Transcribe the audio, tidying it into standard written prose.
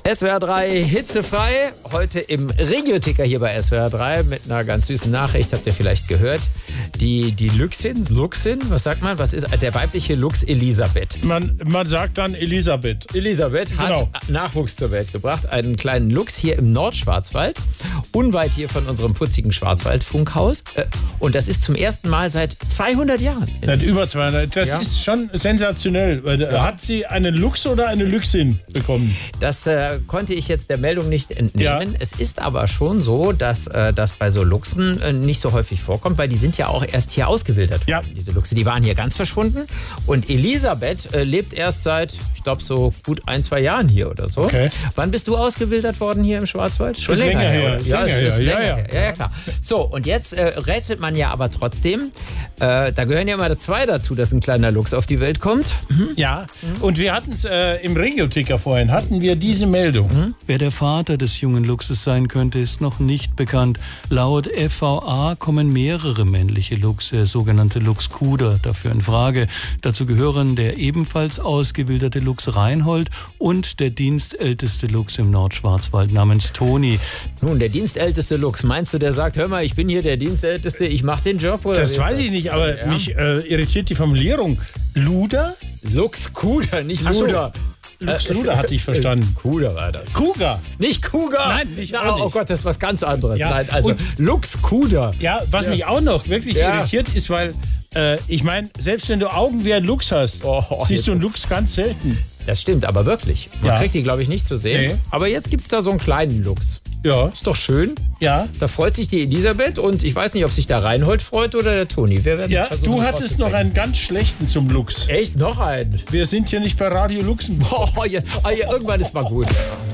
SWR 3 hitzefrei, heute im Regio-Ticker hier bei SWR 3 mit einer ganz süßen Nachricht, habt ihr vielleicht gehört. Die Luchsin, was sagt man? Was ist der weibliche Luchs Elisabeth? Man sagt dann Elisabeth. Elisabeth hat Nachwuchs zur Welt gebracht, einen kleinen Luchs hier im Nordschwarzwald, unweit hier von unserem putzigen Schwarzwald-Funkhaus. Und das ist zum ersten Mal seit 200 Jahren. Seit über 200. Das ist schon sensationell. Hat sie einen Luchs oder eine Luchsin bekommen? Das konnte ich jetzt der Meldung nicht entnehmen. Ja. Es ist aber schon so, dass das bei so Luchsen nicht so häufig vorkommt, weil die sind ja auch erst hier ausgewildert worden. Diese Luchse, die waren hier ganz verschwunden. Und Elisabeth lebt erst seit, ich glaube, so gut 1-2 Jahren hier oder so. Okay. Wann bist du ausgewildert worden hier im Schwarzwald? Schon länger her. Ja, klar. So, und jetzt rätselt man ja aber trotzdem, da gehören ja immer 2 dazu, dass ein kleiner Luchs auf die Welt kommt. Ja, und wir hatten es im Regio-Ticker vorhin, hatten wir diese Meldung. Wer der Vater des jungen Luchses sein könnte, ist noch nicht bekannt. Laut FVA kommen mehrere männliche Luchse, sogenannte Luchskuder, dafür in Frage. Dazu gehören der ebenfalls ausgewilderte Luchs Reinhold und der dienstälteste Luchs im Nordschwarzwald namens Toni. Nun, der dienstälteste Luchs, meinst du, der sagt, hör mal, ich bin hier der Dienstälteste, ich mach den Job? Oder das weiß ich nicht, aber mich irritiert die Formulierung. Luder? Luchskuder, nicht Luder. Luchsluder hatte ich verstanden. Kuder war das. Kuga. Nicht Kuga. Nein, nicht. Oh Gott, das ist was ganz anderes. Ja. Nein, also Luchskuder. Ja, was mich auch noch wirklich irritiert ist, weil ich meine, selbst wenn du Augen wie ein Luchs hast, siehst du einen Luchs ganz selten. Das stimmt, aber wirklich. Man kriegt die, glaube ich, nicht zu sehen. Nee. Aber jetzt gibt es da so einen kleinen Luchs. Ja. Ist doch schön. Ja. Da freut sich die Elisabeth und ich weiß nicht, ob sich der Reinhold freut oder der Toni. Wir werden du hattest noch einen ganz schlechten zum Luchs. Echt? Noch einen? Wir sind hier nicht bei Radio Luxemburg. Irgendwann ist mal gut.